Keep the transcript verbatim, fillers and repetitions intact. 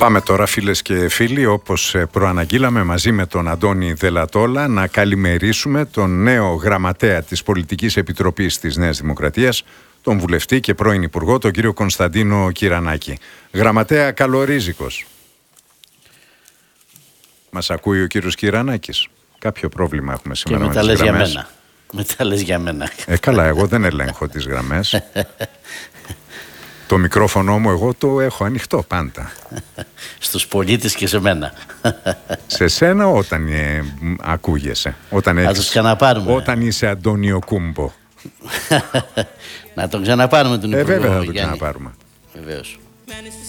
Πάμε τώρα, φίλες και φίλοι, όπως προαναγγείλαμε μαζί με τον Αντώνη Δελατόλα, να καλημερίσουμε τον νέο γραμματέα της Πολιτικής Επιτροπής της Νέας Δημοκρατίας, τον βουλευτή και πρώην Υπουργό, τον κύριο Κωνσταντίνο Κυρανάκη. Γραμματέα, καλορίζικος. Μας ακούει ο κύριος Κυρανάκης? Κάποιο πρόβλημα έχουμε σήμερα και με τις για γραμμές. μένα. Μετά λες για μένα. Ε, καλά, εγώ δεν ελέγχω τις γραμμές. Το μικρόφωνο μου εγώ το έχω ανοιχτό πάντα. Στους πολίτες και σε μένα. Σε σένα όταν ε, ακούγεσαι. Όταν, έχεις, τους ξαναπάρουμε. Όταν είσαι Αντώνιο Κούμπο. Να τον ξαναπάρουμε τον Ε, Υπουργό. βέβαια θα τον Γιάννη. ξαναπάρουμε. Βεβαίως.